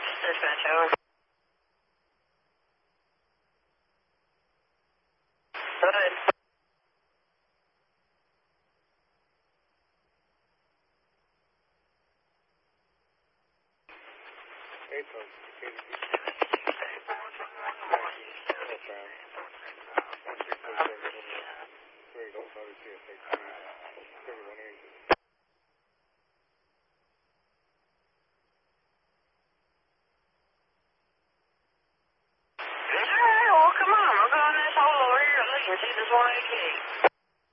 Dispatch, over. Go ahead. Alright, well, come on. We'll go on this hole over here and listen to this 188.